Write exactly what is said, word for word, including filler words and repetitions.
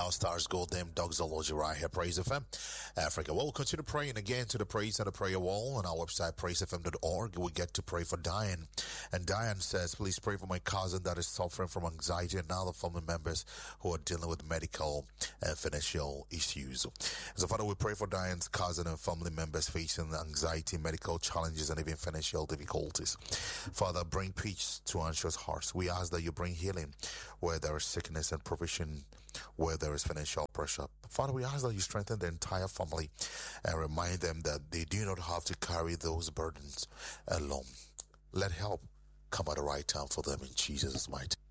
Our stars go them dogs are right here. Praise F M Africa. Well, we'll continue praying again to the praise and the prayer wall on our website, praise f m dot org. We get to pray for Diane. And Diane says, please pray for my cousin that is suffering from anxiety and other family members who are dealing with medical and financial issues. So, Father, we pray for Diane's cousin and family members facing anxiety, medical challenges, and even financial difficulties. Father, bring peace to anxious hearts. We ask that you bring healing where there is sickness and provision where there is financial pressure. Father, we ask that you strengthen the entire family and remind them that they do not have to carry those burdens alone. Let help come at the right time for them in Jesus' mighty name.